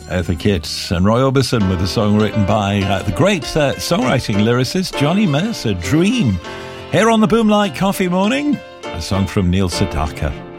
The Kids, and Roy Orbison with a song written by the great songwriting lyricist Johnny Mercer, Dream. Here on the Boomlight Coffee Morning, a song from Neil Sedaka.